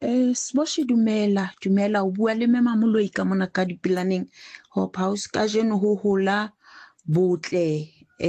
Seboshi dumela o bua le mme Mamoloi ka mona ka Dipelaneng Hope House ka jeno ho hola botle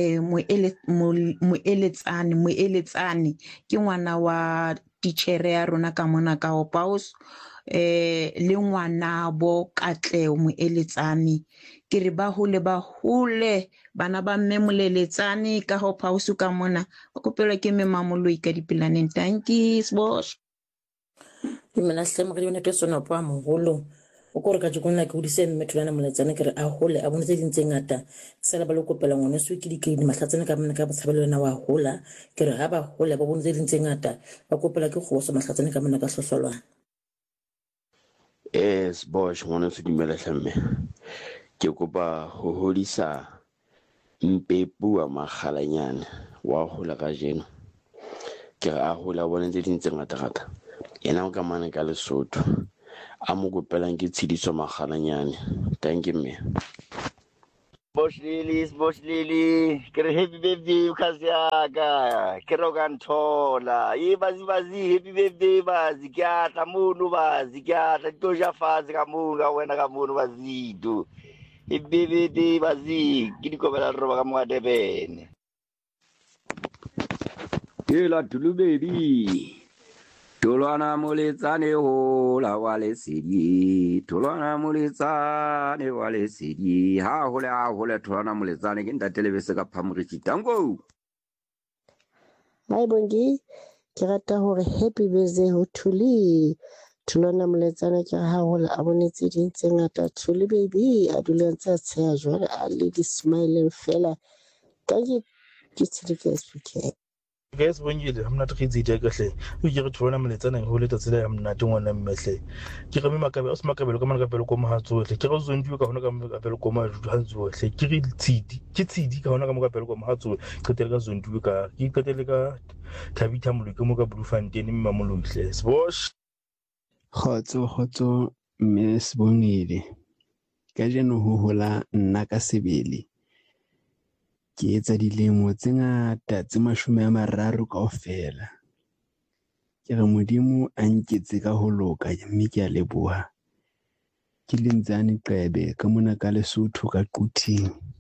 moeletsane ke ngwana wa titjhere ya rona ka mona ka Hope House le ngwana bo Katleho moeletsane ke re ba hole bana ba mme Moleletsane ka Hope House ka mona ba kopelwa ke mme Mamoloi ka Dipelaneng. Thank you Seboshi. Mina hlema ke yone tsona pa moholo o gore ka tshikona ke hodise mme Thulana Moletsane ke re a hole a bone tse dintse ngata sela ba le kopela ngone se ke dikedi mahlatsane ka mona ka botshabelo na wa hola ke re ha ba hole ba bone tse dintse ngata ba kopela ke go so mahlatsane ka mona ka hlohlolwana. Seboshi ngwana se dumela hlamme ke kopa ho hodisa mpepu wa makgalanyana wa hola ka jeno ke re a hola bone tse dintse ngata yena o ka mana ka Lesotho a mo kopelang ke tshidiso makgalanyane. Thank you mme. Bosh Lily ke re happy birthday ukhasiyaka ke roka nthola bazi happy birthday bazi ke atla mono bazi ke atla to ja fatshe ka mono ka wena ka mono bazidu happy birthday bazi ke dikobela roba ka mo Durban Ela Tulu baby Tolwana Moletsane hola wa lesedi Tolwana Moletsane wa lesedi ha hole Tolwana Moletsane ke ntate lebese ka phamorithi tango. Hai bongi ke rata hore happy birthday ho Tolwana Moletsane ke ha hole a bonetse dintse ngata Thuli baby a dula ntse a tsheha jwale a le di smiling fela ka ke tsike speaker. Guys bongile amna tkhitsi dia kahle o ke re Tolwana Moletsane ho leta tsela ya mna ngwana mmehle ke re makabe o se makabelo ka mana ka pelo ko mahatso hle ke re zondiwe ka hona ka pelo ko mahatso hle ke re tshidi ka hona ka mo ka pelo ko mahatso qetele ka zondiwe ka ke qetele ka Thabitha Moloke mo ka Bloemfontein Mamoloi hle Seboshi Khotso mme Sibongile ka jeno ho hola nna ka sebele ke etsa dilemo tse ngata tse 30 kaofela ke re modimo a nketse ka ho loka mme ke a leboha ke Lindzane Qebe ka mona ka Lesotho ka Quthing.